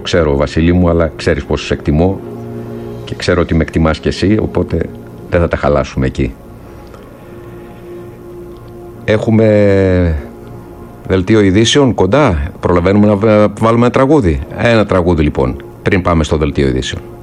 ξέρω, Βασίλη μου, αλλά ξέρεις πόσο σε εκτιμώ και ξέρω ότι με εκτιμάς κι εσύ, οπότε δεν θα τα χαλάσουμε εκεί. Έχουμε δελτίο ειδήσεων κοντά. Προλαβαίνουμε να βάλουμε ένα τραγούδι. Ένα τραγούδι λοιπόν, πριν πάμε στο δελτίο ειδήσεων.